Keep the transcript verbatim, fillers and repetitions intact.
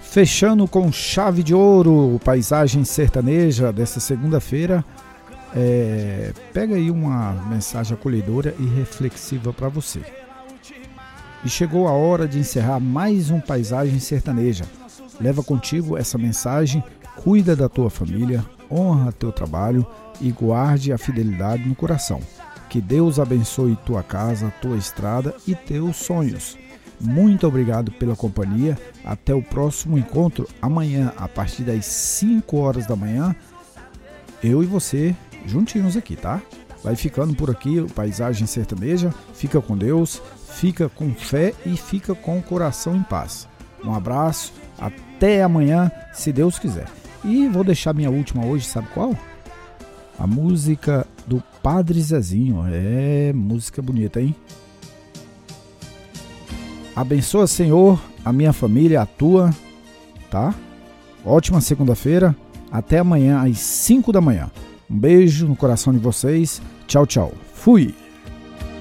Fechando com chave de ouro, paisagem sertaneja dessa segunda-feira. É, pega aí uma mensagem acolhedora e reflexiva para você. E chegou a hora de encerrar mais um Paisagem Sertaneja. Leva contigo essa mensagem, cuida da tua família, honra teu trabalho e guarde a fidelidade no coração. Que Deus abençoe tua casa, tua estrada e teus sonhos. Muito obrigado pela companhia. Até o próximo encontro amanhã, a partir das cinco horas da manhã. Eu e você juntinhos aqui, tá? Vai ficando por aqui o Paisagem Sertaneja. Fica com Deus, fica com fé e fica com o coração em paz. Um abraço, até amanhã, se Deus quiser. E vou deixar minha última hoje, sabe qual? A música do Padre Zezinho. É, música bonita, hein? Abençoa, Senhor, a minha família, a tua, tá? Ótima segunda-feira. Até amanhã às cinco da manhã. Um beijo no coração de vocês. Tchau, tchau. Fui!